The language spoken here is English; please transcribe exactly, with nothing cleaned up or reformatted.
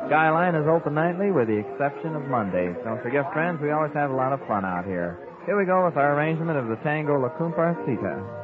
Skyline is open nightly with the exception of Mondays. Don't forget, friends, we always have a lot of fun out here. Here we go with our arrangement of the tango La Comparsita.